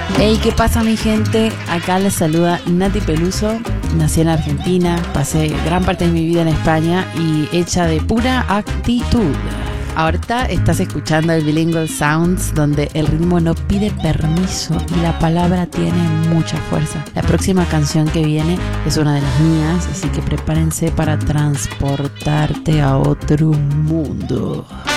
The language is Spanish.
Hey, ¿qué pasa mi gente? Acá les saluda Nati Peluso. Nací en Argentina, pasé gran parte de mi vida en España y hecha de pura actitud. Ahorita estás escuchando el Bilingual Sounds, donde el ritmo no pide permiso y la palabra tiene mucha fuerza. La próxima canción que viene es una de las mías, así que prepárense para transportarte a otro mundo.